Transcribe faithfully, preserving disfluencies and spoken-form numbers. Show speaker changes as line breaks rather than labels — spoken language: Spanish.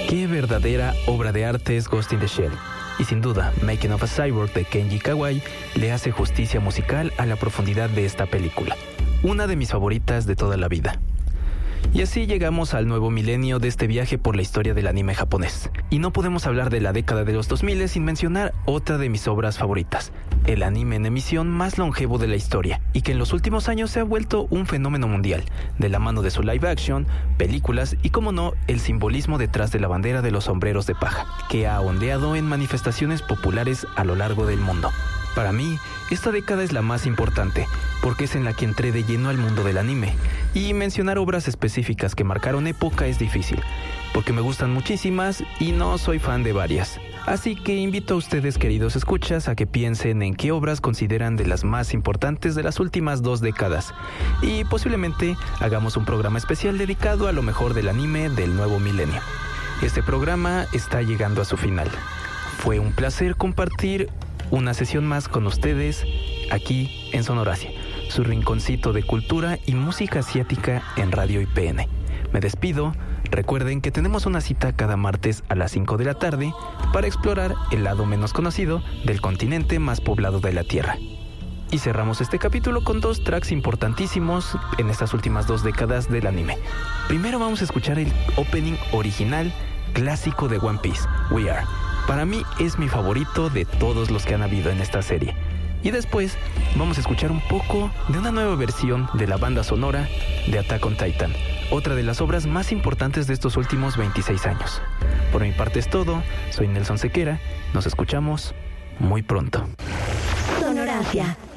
Qué verdadera obra de arte es Ghost in the Shell. Y sin duda, Making of a Cyborg de Kenji Kawai le hace justicia musical a la profundidad de esta película. Una de mis favoritas de toda la vida. Y así llegamos al nuevo milenio de este viaje por la historia del anime japonés. Y no podemos hablar de la década de los dos mil sin mencionar otra de mis obras favoritas, el anime en emisión más longevo de la historia, y que en los últimos años se ha vuelto un fenómeno mundial, de la mano de su live action, películas y, como no, el simbolismo detrás de la bandera de los sombreros de paja, que ha ondeado en manifestaciones populares a lo largo del mundo. Para mí, esta década es la más importante, porque es en la que entré de lleno al mundo del anime, y mencionar obras específicas que marcaron época es difícil, porque me gustan muchísimas y no soy fan de varias. Así que invito a ustedes, queridos escuchas, a que piensen en qué obras consideran de las más importantes de las últimas dos décadas, y posiblemente hagamos un programa especial dedicado a lo mejor del anime del nuevo milenio. Este programa está llegando a su final. Fue un placer compartir una sesión más con ustedes aquí en Sonoracia, su rinconcito de cultura y música asiática en Radio I P N. Me despido. Recuerden que tenemos una cita cada martes a las cinco de la tarde para explorar el lado menos conocido del continente más poblado de la Tierra. Y cerramos este capítulo con dos tracks importantísimos en estas últimas dos décadas del anime. Primero vamos a escuchar el opening original clásico de One Piece, We Are. Para mí es mi favorito de todos los que han habido en esta serie. Y después vamos a escuchar un poco de una nueva versión de la banda sonora de Attack on Titan, otra de las obras más importantes de estos últimos veintiséis años. Por mi parte es todo, soy Nelson Sequera, nos escuchamos muy pronto.
Sonoracia.